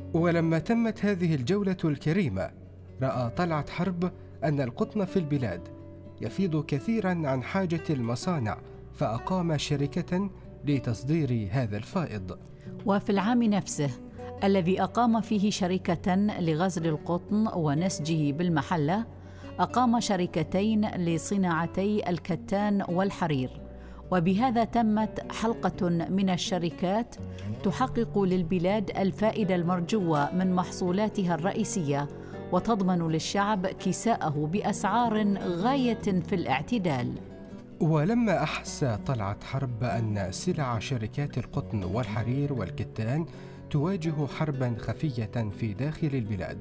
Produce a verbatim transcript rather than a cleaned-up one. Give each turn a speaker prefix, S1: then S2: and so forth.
S1: ولما تمت هذه الجولة الكريمة، رأى طلعت حرب أن القطن في البلاد يفيض كثيرا عن حاجة المصانع، فأقام شركة لتصدير هذا الفائض.
S2: وفي العام نفسه الذي أقام فيه شركة لغزل القطن ونسجه بالمحلة، أقام شركتين لصناعتي الكتان والحرير، وبهذا تمت حلقة من الشركات تحقق للبلاد الفائدة المرجوة من محصولاتها الرئيسية، وتضمن للشعب كساءه بأسعار غاية في الاعتدال.
S1: ولما أحس طلعت حرب أن سلع شركات القطن والحرير والكتان تواجه حربا خفية في داخل البلاد،